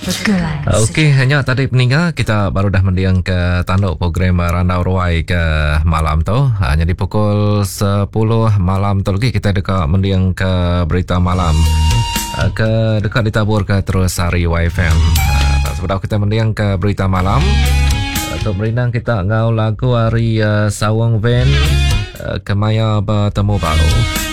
Okey, hanya tadi peninggal kita baru dah mendiang ke tanduk program Randau Ruai ke malam tu. Jadi pukul 10 malam tu lagi kita dekat mendiang ke berita malam. Ke dekat ditabur ke terus hari YFM. Sebelum kita mendiang ke berita malam, untuk berinang kita ngau lagu hari Sawang Van Kemaya Bertemu Baru.